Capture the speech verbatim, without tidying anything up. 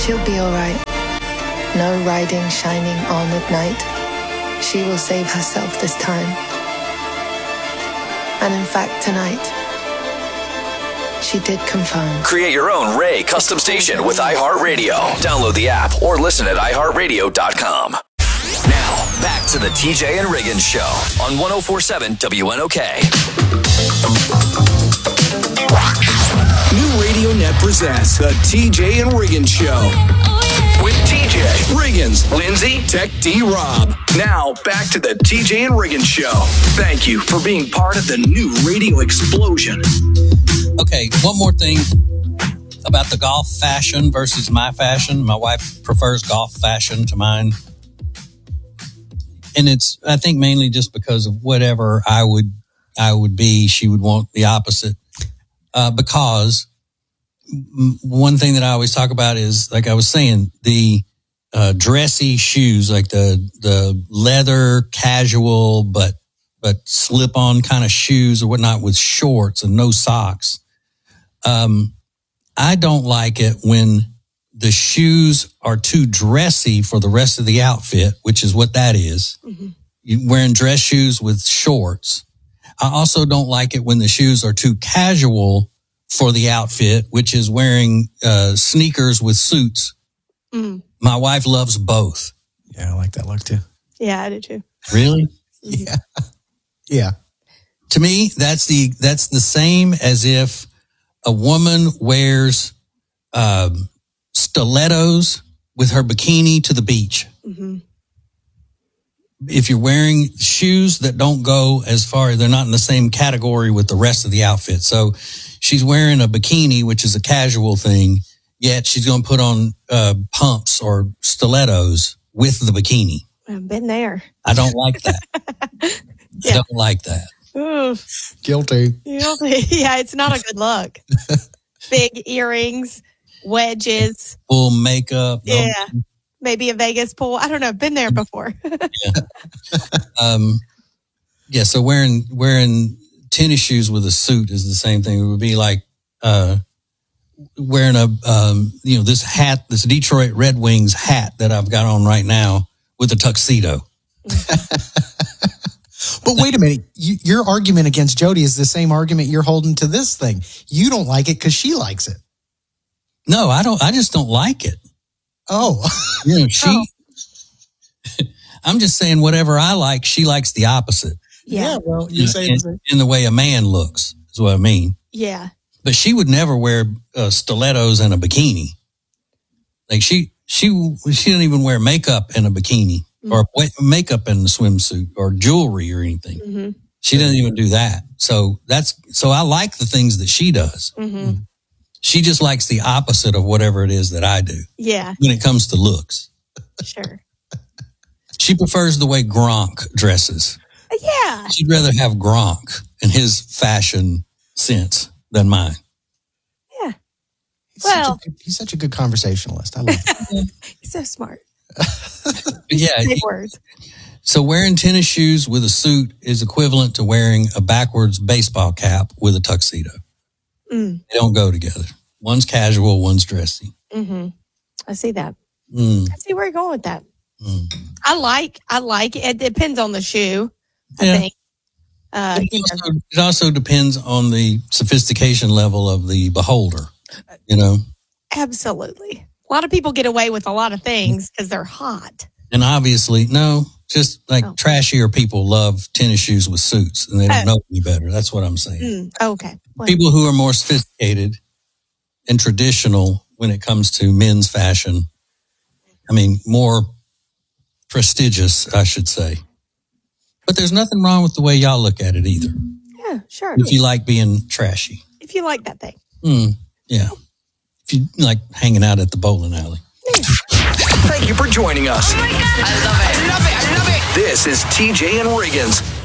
She'll be all right. No riding shining on at night. She will save herself this time. And in fact, tonight, she did confirm. Create your own Ray custom station with iHeartRadio. Download the app or listen at i heart radio dot com. Now, back to the T J and Riggins Show on one oh four point seven W N O K. New Radio Net presents the T J and Riggins Show. With T J, Riggins, Lindsay, Tech D-Rob. Now, back to the T J and Riggins Show. Thank you for being part of the new radio explosion. Okay, one more thing about the golf fashion versus my fashion. My wife prefers golf fashion to mine. And it's, I think, mainly just because of whatever I would, I would be, she would want the opposite. Uh, because one thing that I always talk about is, like I was saying, the uh, dressy shoes, like the the leather casual but but slip on kind of shoes or whatnot with shorts and no socks. Um, I don't like it when the shoes are too dressy for the rest of the outfit, which is what that is. Mm-hmm. You're wearing dress shoes with shorts. I also don't like it when the shoes are too casual for the outfit, which is wearing uh, sneakers with suits. Mm. My wife loves both. Yeah, I like that look too. Yeah, I do too. Really? Yeah. Yeah. To me, that's the that's the same as if a woman wears um, stilettos with her bikini to the beach. Mm-hmm. If you're wearing shoes that don't go as far, they're not in the same category with the rest of the outfit. So she's wearing a bikini, which is a casual thing, yet she's going to put on uh, pumps or stilettos with the bikini. I've been there. I don't like that. yeah. I don't like that. Ooh. Guilty. Guilty. Yeah, it's not a good look. Big earrings, wedges. Full makeup. Yeah. No. Maybe a Vegas pool. I don't know. I've been there before. yeah. Um, yeah. So wearing, wearing tennis shoes with a suit is the same thing. It would be like, uh, wearing a, um, you know, this hat, this Detroit Red Wings hat that I've got on right now with a tuxedo. But wait a minute. You, your argument against Jody is the same argument you're holding to this thing. You don't like it because she likes it. No, I don't. I just don't like it. Oh, you know, she, oh. I'm just saying whatever I like, she likes the opposite. Yeah. yeah well, you're saying in, in the way a man looks is what I mean. Yeah. But she would never wear uh, stilettos and a bikini. Like she, she, she didn't even wear makeup and a bikini mm-hmm. or makeup and a swimsuit or jewelry or anything. Mm-hmm. She doesn't even do that. So that's, so I like the things that she does. Mm-hmm. She just likes the opposite of whatever it is that I do. Yeah. When it comes to looks. Sure. She prefers the way Gronk dresses. Yeah. She'd rather have Gronk and his fashion sense than mine. Yeah. He's well. Such a, he's such a good conversationalist. I love him. He's so smart. yeah. Big words. So wearing tennis shoes with a suit is equivalent to wearing a backwards baseball cap with a tuxedo. Mm. They don't go together. One's casual, one's dressy. Mm-hmm. I see that. Mm. I see where you're going with that. Mm. I like, I like it. It depends on the shoe, I yeah. think. Uh, it, you also, know. it also depends on the sophistication level of the beholder, you know? Absolutely. A lot of people get away with a lot of things because they're hot. And obviously, no, just like oh. trashier people love tennis shoes with suits and they don't oh. know any better. That's what I'm saying. Mm. Okay. Well, people who are more sophisticated and traditional when it comes to men's fashion, I mean, more prestigious, I should say. But there's nothing wrong with the way y'all look at it either. Yeah, sure. If you like being trashy. If you like that thing. Mm, yeah. If you like hanging out at the bowling alley. Yeah. Thank you for joining us. Oh my God. I love it. I love it. I love it. This is T J and Riggins.